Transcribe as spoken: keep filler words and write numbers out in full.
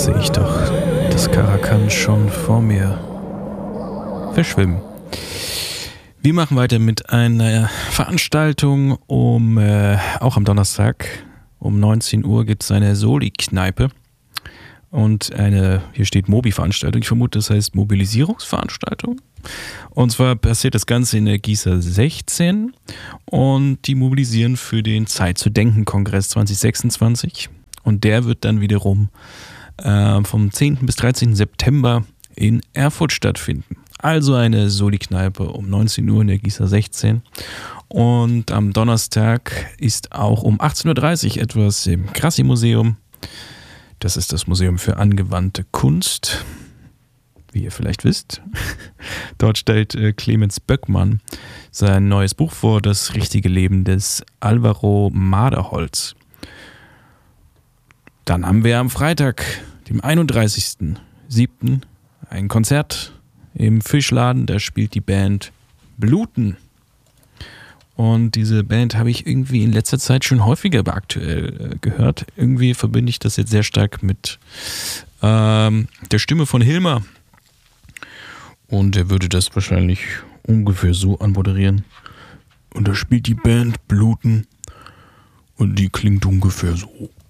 sehe ich doch das Karakan schon vor mir verschwimmen. Wir machen weiter mit einer Veranstaltung um, äh, auch am Donnerstag, um neunzehn Uhr gibt es eine Soli-Kneipe und eine, hier steht Mobi-Veranstaltung, ich vermute, das heißt Mobilisierungsveranstaltung. Und zwar passiert das Ganze in der Gießer sechzehn und die mobilisieren für den Zeit zu Denken-Kongress zwanzig sechsundzwanzig und der wird dann wiederum äh, vom zehnten bis dreizehnten September in Erfurt stattfinden. Also eine Soli-Kneipe um neunzehn Uhr in der Gießer sechzehn. Und am Donnerstag ist auch um achtzehn Uhr dreißig etwas im Krassi-Museum. Das ist das Museum für angewandte Kunst, wie ihr vielleicht wisst. Dort stellt äh, Clemens Böckmann sein neues Buch vor, Das richtige Leben des Alvaro Maderholz. Dann haben wir am Freitag, dem einunddreißigsten siebten ein Konzert im Fischladen, da spielt die Band Bluten. Und diese Band habe ich irgendwie in letzter Zeit schon häufiger, aber aktuell äh, gehört. Irgendwie verbinde ich das jetzt sehr stark mit ähm, der Stimme von Hilmer. Und er würde das wahrscheinlich ungefähr so anmoderieren. Und da spielt die Band Bluten und die klingt ungefähr so.